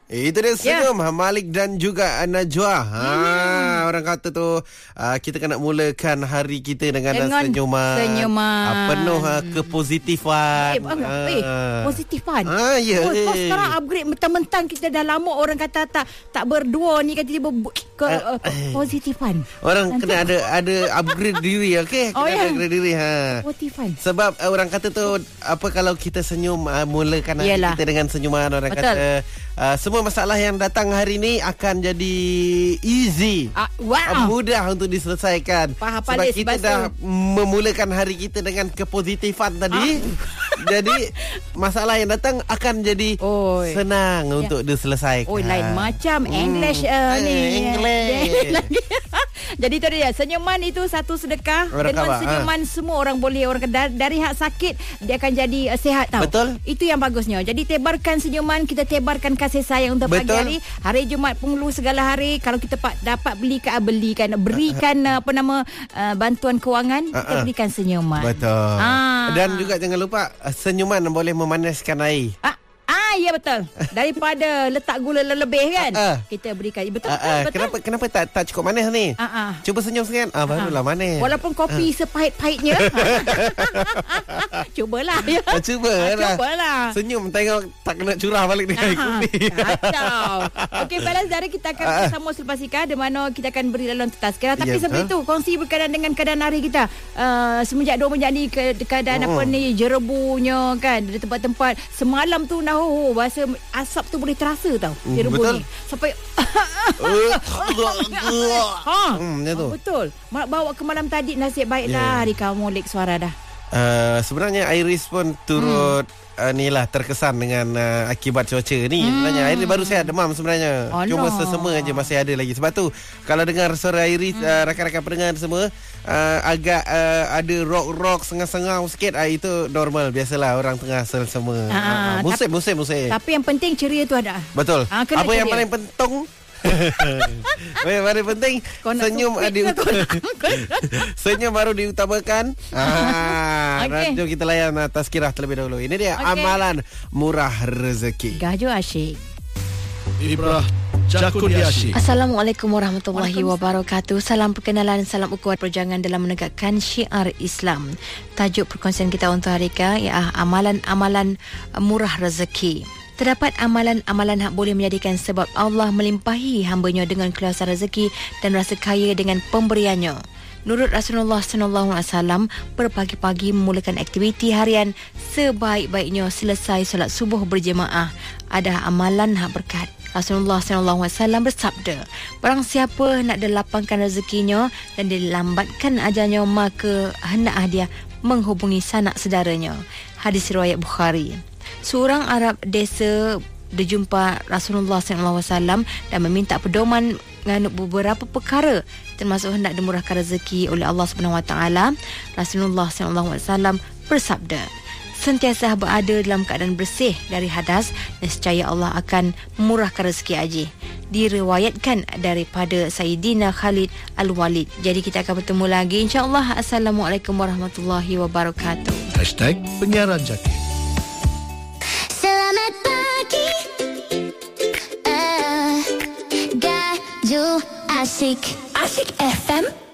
Itu dia senyum Malik dan juga Najwa. Orang kata tu kita kena mulakan hari kita dengan senyuman. Penuh kepositifan. Positifan. Ya. Sekarang upgrade mentang-mentang kita dah lama orang kata tak berdua ni kata tiba positifan. Orang kena ada upgrade diri, okey? Kena upgrade diri. Positifan. Sebab orang kata tu apa kalau kita senyum mulakan hari kita dengan senyuman. Orang kata semua masalah yang datang hari ni akan jadi easy. Mudah untuk diselesaikan. Sebab kita dah memulakan hari kita dengan kepositifan tadi. Jadi masalah yang datang akan jadi senang untuk diselesaikan. Lain macam English ni. Jadi tu dia, senyuman itu satu sedekah. Dengan senyuman semua orang boleh, orang dari hak sakit dia akan jadi sihat tau. Betul. Itu yang bagusnya. Jadi tebarkan senyuman, kita tebarkan kasih sayang untuk pagi hari. Hari Jumaat Pengulu segala hari, kalau kita dapat berikan bantuan kewangan, kita berikan senyuman. Betul. Dan juga jangan lupa senyuman boleh memanaskan air. Ya betul. Daripada letak gula lebih kan, kita berikan. Betul. Kenapa tak cukup manis ni? Cuba senyum sikit. Barulah manis. Walaupun kopi sepahit-pahitnya. Cubalah. Cubalah. Senyum tengok tak kena curah balik dengan air kopi. Kacau. Okey, balas dari kita akan bersama selepas Ika, di mana kita akan beri laluan tazkirah. Tapi sebelum itu, kongsi berkaitan dengan keadaan hari kita. Semenjak 2 menjadi keadaan apa ni, jerebunya kan. Di tempat-tempat semalam tu bahasa asap tu boleh terasa tau. Jerebu ni sampai betul. Bawa ke malam tadi nasib baiklah hari kamu lek suara dah. Sebenarnya Iris pun turut terkesan dengan akibat cuaca ni. Sebenarnya Iris baru sihat demam sebenarnya. Cuma sesama aja masih ada lagi. Sebab tu kalau dengar suara Iris, rakan-rakan pendengar semua agak ada rock sengah-sengah sikit, itu normal, biasalah orang tengah semua. Musim. Tapi yang penting ceria tu ada. Betul. Apa yang paling penting? Yang paling penting senyum senyum baru diutamakan. Jom kita layan tazkirah terlebih dahulu. Ini dia amalan murah rezeki. Gajo asyik. Ibrah Jakun Asyik. Assalamualaikum warahmatullahi wabarakatuh. Salam perkenalan, salam ukuat perjuangan dalam menegakkan syiar Islam. Tajuk perkongsian kita untuk hari ini ialah amalan-amalan murah rezeki. Terdapat amalan-amalan yang boleh menjadikan sebab Allah melimpahi hamba-Nya dengan keluasan rezeki dan rasa kaya dengan pemberiannya. Nurut Rasulullah SAW, berpagi-pagi memulakan aktiviti harian sebaik-baiknya selesai solat subuh berjemaah. Ada amalan hak berkat. Rasulullah SAW bersabda, barang siapa nak dilapangkan rezekinya dan dilambatkan ajalnya, maka hendaklah dia menghubungi sanak saudaranya. Hadis riwayat Bukhari. Seorang Arab desa berjumpa Rasulullah SAW dan meminta pedoman dengan beberapa perkara, termasuk hendak dimurahkan rezeki oleh Allah SWT. Rasulullah SAW bersabda, sentiasa berada dalam keadaan bersih dari hadas, nescaya Allah akan memurahkan rezeki haji. Diriwayatkan daripada Sayyidina Khalid Al-Walid. Jadi kita akan bertemu lagi insya-Allah. Assalamualaikum warahmatullahi wabarakatuh. #penyiaran Jaki. Selamat pagi, Gajo Asyik FM.